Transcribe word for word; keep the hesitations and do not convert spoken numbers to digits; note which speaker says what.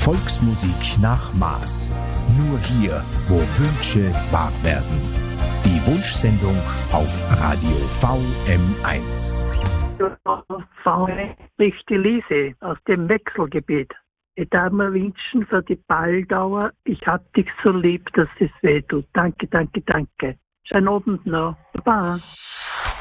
Speaker 1: Volksmusik nach Maß. Nur hier, wo Wünsche wahr werden. Die Wunschsendung auf Radio V M eins.
Speaker 2: V spricht die Lise aus dem Wechselgebiet. Ich darf mir wünschen für die Balldauer, ich hab dich so lieb, dass es weh tut. Danke, danke, danke. Schönen Abend noch. Baba.